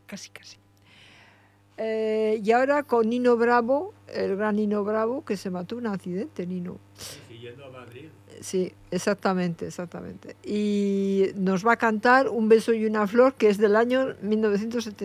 casi, casi. Y ahora con Nino Bravo, el gran Nino Bravo, que se mató en un accidente, Nino. Sí, yendo a Madrid. Sí, exactamente, exactamente. Y nos va a cantar Un beso y una flor, que es del año 1970.